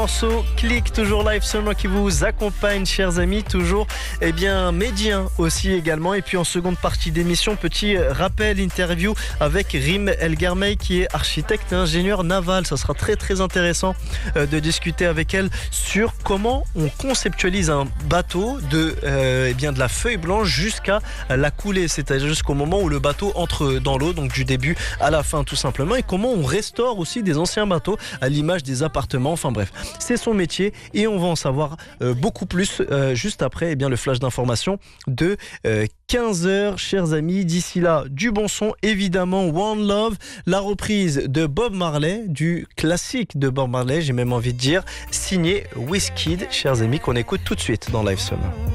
Morceau Click, toujours live seulement qui vous accompagne, chers amis, toujours médien aussi également. Et puis en seconde partie d'émission, petit rappel, interview avec Rim El Garmey qui est architecte et ingénieur naval. Ça sera très très intéressant de discuter avec elle sur comment on conceptualise un bateau de la feuille blanche jusqu'à la coulée, c'est-à-dire jusqu'au moment où le bateau entre dans l'eau, donc du début à la fin tout simplement, et comment on restaure aussi des anciens bateaux à l'image des appartements. Enfin bref, c'est son métier et on va en savoir beaucoup plus juste après le flash d'information de 15h, chers amis. D'ici là, du bon son, évidemment, One Love, la reprise de Bob Marley, du classique de Bob Marley, j'ai même envie de dire, signé Wizkid, chers amis, qu'on écoute tout de suite dans Live Summer.